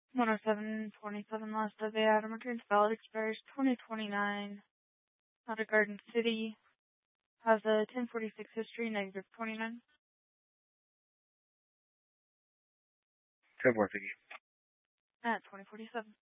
10727 last of the Adam returns valid, expires 2029. Out of Garden City. Has a 1046 history, negative 29. 10 more, Piggy. At 2047.